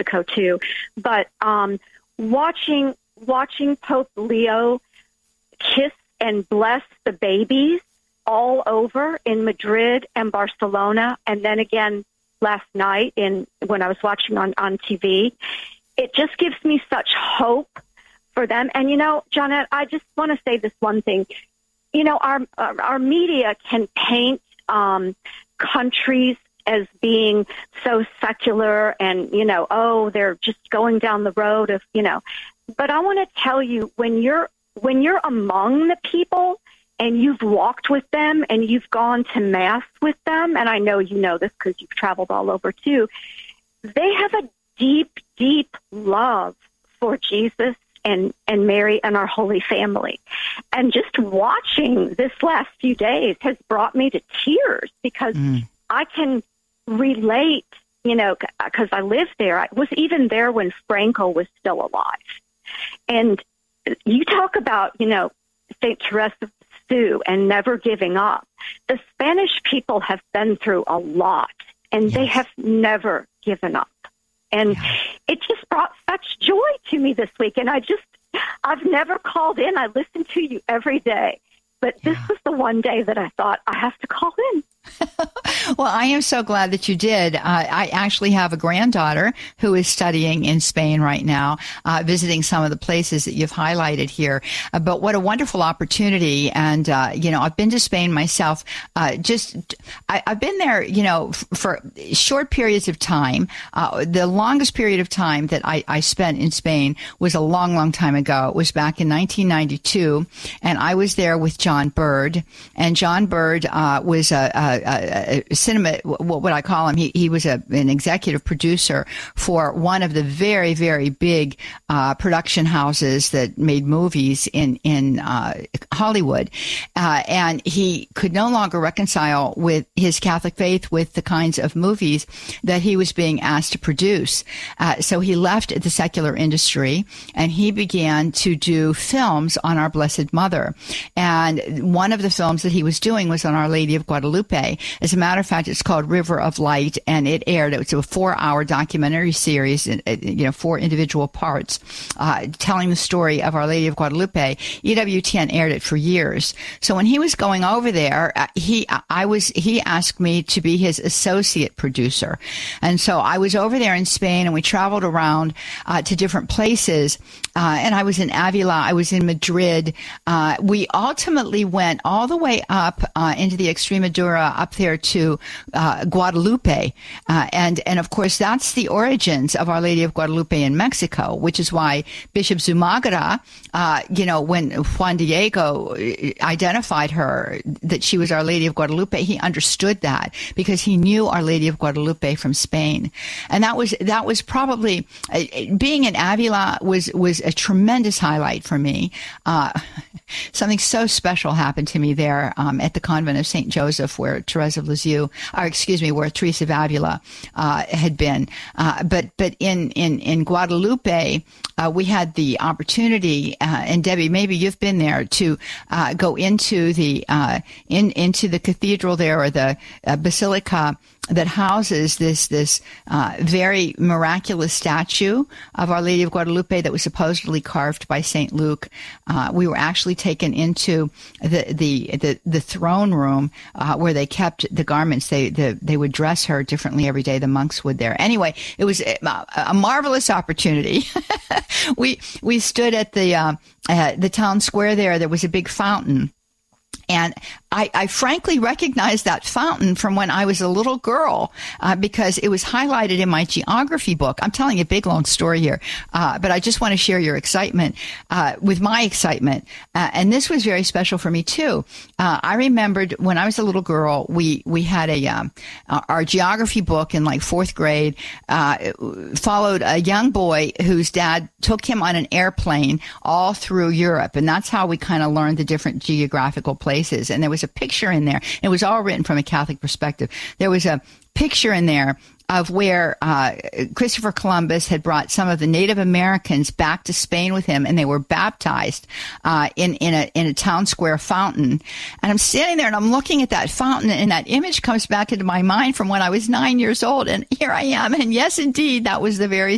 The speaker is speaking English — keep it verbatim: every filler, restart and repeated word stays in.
Mexico too. But um, watching watching Pope Leo kiss and bless the babies all over in Madrid and Barcelona, and then again last night in when I was watching on, on T V, it just gives me such hope for them. And, you know, Johnette, I just want to say this one thing. You know, our our, our media can paint um, countries as being so secular and, you know, oh, they're just going down the road of, you know. But I want to tell you, when you're when you're among the people and you've walked with them and you've gone to Mass with them, and I know you know this because you've traveled all over too, they have a deep, deep love for Jesus and, and Mary and our Holy Family. And just watching this last few days has brought me to tears because mm. I can relate, you know, because I lived there. I was even there when Franco was still alive. And you talk about, you know, Saint Teresa of Jesús and never giving up. The Spanish people have been through a lot, and yes. they have never given up. And yeah. it just brought such joy to me this week. And I just, I've never called in. I listen to you every day. But yeah. this was the one day that I thought I have to call in. Well, I am so glad that you did. Uh, I actually have a granddaughter who is studying in Spain right now, uh, visiting some of the places that you've highlighted here. Uh, but what a wonderful opportunity. And, uh, you know, I've been to Spain myself. Uh, just, I, I've been there, you know, f- for short periods of time. Uh, the longest period of time that I, I spent in Spain was a long, long time ago. It was back in nineteen ninety-two. And I was there with John Bird. And John Bird uh, was a, a A, a cinema, what would I call him? He he was a, an executive producer for one of the very, very big uh, production houses that made movies in in uh, Hollywood, uh, and he could no longer reconcile with his Catholic faith with the kinds of movies that he was being asked to produce. Uh, so he left the secular industry and he began to do films on Our Blessed Mother. And one of the films that he was doing was on Our Lady of Guadalupe. As a matter of fact, it's called River of Light, and it aired. It was a four-hour documentary series, you know, four individual parts, uh, telling the story of Our Lady of Guadalupe. E W T N aired it for years. So when he was going over there, he, I was, he asked me to be his associate producer, and so I was over there in Spain, and we traveled around uh, to different places. Uh, and I was in Avila, I was in Madrid. Uh, we ultimately went all the way up uh, into the Extremadura, up there to uh, Guadalupe. Uh, and, and of course, that's the origins of Our Lady of Guadalupe in Mexico, which is why Bishop Zumagara, uh, you know, when Juan Diego identified her, that she was Our Lady of Guadalupe, he understood that because he knew Our Lady of Guadalupe from Spain. And that was, that was probably, uh, being in Avila was, was a tremendous highlight for me. Uh, something so special happened to me there um, at the convent of Saint Joseph, where Teresa of Lisieux, or excuse me, where Teresa of Avila uh, had been. Uh, but but in in in Guadalupe, uh, we had the opportunity, uh, and Debbie, maybe you've been there, to uh, go into the uh, in into the cathedral there, or the uh, basilica that houses this this uh, very miraculous statue of Our Lady of Guadalupe that was supposedly carved by Saint Luke. Uh, we were actually taken into the the the, the throne room uh, where they kept the garments. They the, they would dress her differently every day. The monks would there. Anyway, it was a, a marvelous opportunity. we we stood at the uh, uh, the town square there. There was a big fountain. And I, I frankly recognized that fountain from when I was a little girl uh, because it was highlighted in my geography book. I'm telling you a big, long story here, uh, but I just want to share your excitement uh, with my excitement. Uh, and this was very special for me, too. Uh, I remembered when I was a little girl, we, we had a um, our geography book in like fourth grade uh, followed a young boy whose dad took him on an airplane all through Europe. And that's how we kind of learned the different geographical places. And there was a picture in there. It was all written from a Catholic perspective. There was a picture in there of where uh, Christopher Columbus had brought some of the Native Americans back to Spain with him, and they were baptized uh, in in a in a town square fountain. And I'm standing there and I'm looking at that fountain, and that image comes back into my mind from when I was nine years old. And here I am. And yes, indeed, that was the very